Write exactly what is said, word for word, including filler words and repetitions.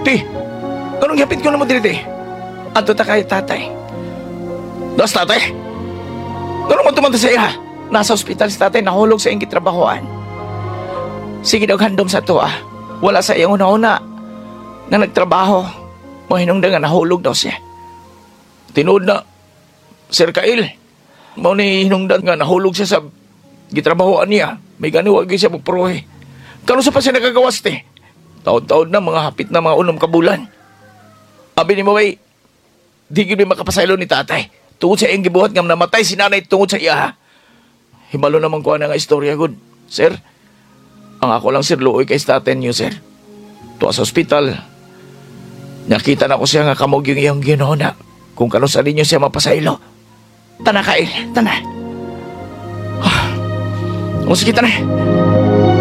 Ti, anong yapit ko na mo dito eh? Ato ta kay tatay. Das tatay? Anong mo tumanta sa iya? Nasa ospital si tatay, nahulog sa iyong gitrabahoan. Sige daw handom sa to ah. Wala sa iyong una-una na nagtrabaho. Mahinungdan nga nahulog daw siya. Tinood na, Sir Kail, mao ni hinungdan nga nahulog siya sa gitrabahoan niya. May gani wag siya magprohe. Kano sa pa siya nagagawas te? Taon-taon na mga hapit na mga unom kabulan. Abi ni Maway, di gid may makapasaylo ni tatay. Tungod sa iyang gibuhat nga namatay si nanay tungod sa iya. Himalo naman ko na nga istorya gud. Sir, ang ako lang sir luoy kay tatay niyo sir. Tuwa sa ospital. Nakita na ko siya nga kamog yung iyang ginona. Kung kano sa ninyo siya mapasaylo. Tana Kail, tana. Ah, o sige tana.